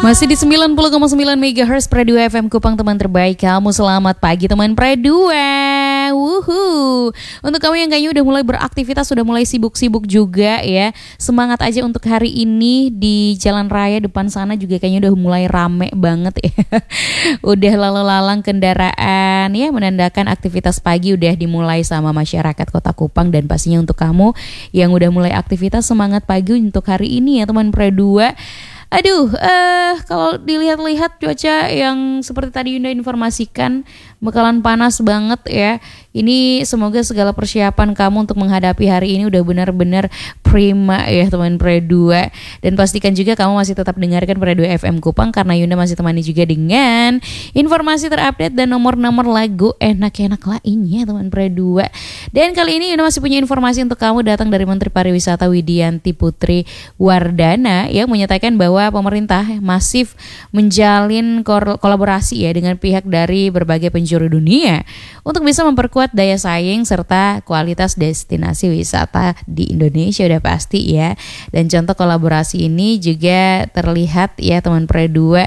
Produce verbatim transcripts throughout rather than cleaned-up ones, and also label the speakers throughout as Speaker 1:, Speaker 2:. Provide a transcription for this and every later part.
Speaker 1: Masih di sembilan puluh koma sembilan megahertz Pre dua F M Kupang, teman terbaik kamu. Selamat pagi teman Pre dua. Wuhu. Untuk kamu yang kayaknya udah mulai beraktivitas, sudah mulai sibuk-sibuk juga ya, semangat aja untuk hari ini. Di jalan raya depan sana juga kayaknya udah mulai rame banget ya. Udah lalu lalang kendaraan ya, menandakan aktivitas pagi udah dimulai sama masyarakat Kota Kupang. Dan pastinya untuk kamu yang udah mulai aktivitas, semangat pagi untuk hari ini ya teman Pre dua. Aduh, eh kalau dilihat-lihat cuaca yang seperti tadi Yunda informasikan bakalan panas banget ya. Ini semoga segala persiapan kamu untuk menghadapi hari ini udah benar-benar prima ya teman Pre dua. Dan pastikan juga kamu masih tetap dengarkan Pre dua F M Kupang, karena Yunda masih temani juga dengan informasi terupdate dan nomor-nomor lagu enak-enak lainnya teman Pre dua. Dan kali ini Yunda masih punya informasi untuk kamu datang dari Menteri Pariwisata Widianti Putri Wardana yang menyatakan bahwa pemerintah masif menjalin kor- kolaborasi ya dengan pihak dari berbagai penjuru dunia untuk bisa memperkuat daya saing serta kualitas destinasi wisata di Indonesia, udah pasti ya. Dan contoh kolaborasi ini juga terlihat ya teman Pre dua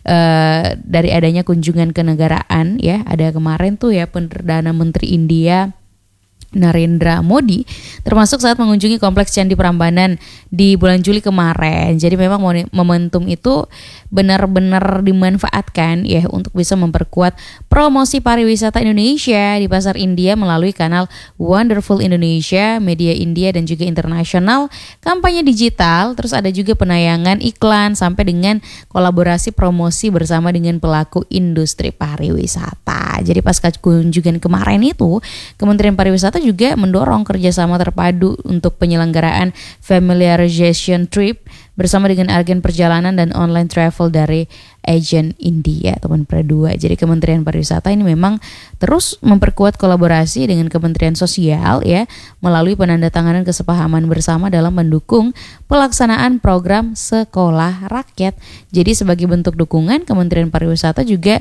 Speaker 1: eh, dari adanya kunjungan kenegaraan ya. Ada kemarin tuh ya Perdana Menteri India Narendra Modi termasuk saat mengunjungi kompleks Candi Prambanan di bulan Juli kemarin. Jadi memang momentum itu benar-benar dimanfaatkan ya untuk bisa memperkuat promosi pariwisata Indonesia di pasar India melalui kanal Wonderful Indonesia, media India dan juga internasional, kampanye digital, terus ada juga penayangan iklan sampai dengan kolaborasi promosi bersama dengan pelaku industri pariwisata. Jadi pasca kunjungan kemarin itu, Kementerian Pariwisata juga mendorong kerjasama terpadu untuk penyelenggaraan familiarization trip bersama dengan agen perjalanan dan online travel dari agent India teman Pre dua. Jadi Kementerian Pariwisata ini memang terus memperkuat kolaborasi dengan Kementerian Sosial ya melalui penandatanganan kesepahaman bersama dalam mendukung pelaksanaan program Sekolah Rakyat. Jadi sebagai bentuk dukungan, Kementerian Pariwisata juga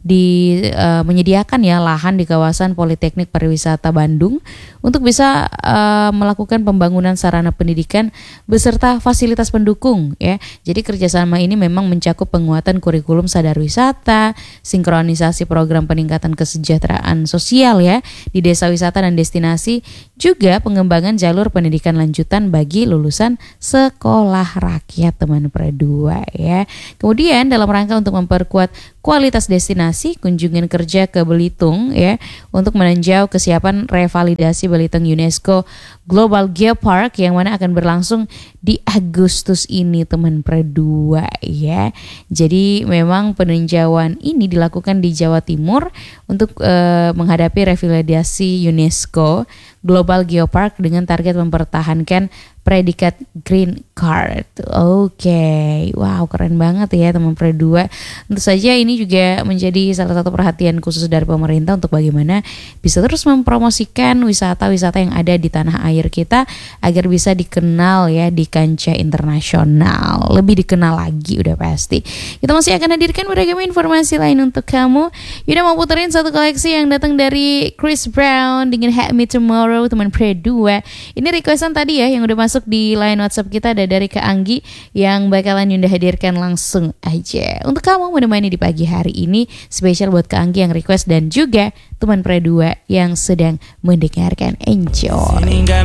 Speaker 1: di uh, menyediakan ya lahan di kawasan Politeknik Pariwisata Bandung untuk bisa uh, melakukan pembangunan sarana pendidikan beserta fasilitas pendukung ya. Jadi kerjasama ini memang mencakup penguatan kurikulum sadar wisata, sinkronisasi program peningkatan kesejahteraan sosial ya di desa wisata dan destinasi, juga pengembangan jalur pendidikan lanjutan bagi lulusan sekolah rakyat teman Pre dua ya. Kemudian dalam rangka untuk memperkuat kualitas destinasi, kunjungan kerja ke Belitung ya untuk meninjau kesiapan revalidasi Belitung UNESCO Global Geopark yang mana akan berlangsung di Agustus ini teman Pre dua ya. Jadi memang peninjauan ini dilakukan di Jawa Timur untuk eh, menghadapi revalidasi UNESCO Global Geopark dengan target mempertahankan predikat Green Card. Oke, okay. Wow, keren banget ya teman Pre dua. Tentu saja ini juga menjadi salah satu perhatian khusus dari pemerintah untuk bagaimana bisa terus mempromosikan wisata-wisata yang ada di tanah air kita agar bisa dikenal ya di kancah internasional, lebih dikenal lagi udah pasti. Kita masih akan hadirkan beragam informasi lain untuk kamu. Yaudah, mau puterin satu koleksi yang datang dari Chris Brown dengan Hate Me Tomorrow teman Pre dua. Ini requestan tadi ya yang udah masuk di line WhatsApp kita, ada dari Kak Anggi yang bakalan Yunda hadirkan langsung aja untuk kamu menemani di pagi hari ini. Spesial buat Kak Anggi yang request dan juga teman Pre dua yang sedang mendengarkan. Enjoy.